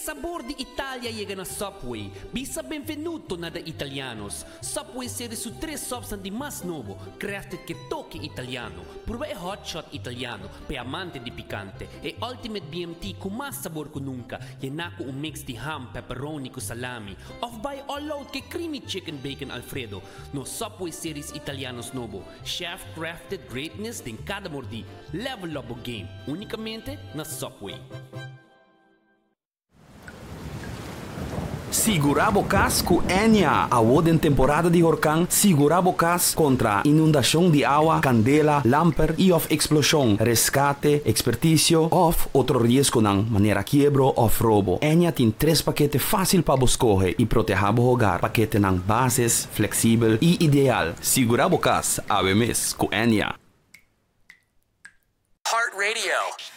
sabor de Italia llega na Subway. Bisa benvenuto na da italianos. Subway serie su 3 subs di mas novo, crafted che toque italiano. Prueba e hot shot italiano, pe amante di picante. E ultimate BMT con mas sabor que nunca. Yenako un mix di ham, pepperoni con salami. Off by all out che creamy chicken bacon Alfredo. No Subway series italianos novo. Chef crafted greatness din cada mordi. Level up o game. Unicamente na Subway. Segurabo Cas com Enya. Award em temporada de huracão, Segurabo Cas contra inundação de água, candela, lamper e of explosão, resgate, expertício of outro risco ng maneira quebro of roubo. Enya tem 3 paquetes fácil para escolher e proteger o hogar. Paquete ng bases, flexível e ideal. Segurabo Cas, ave mes com Enya. Heart Radio.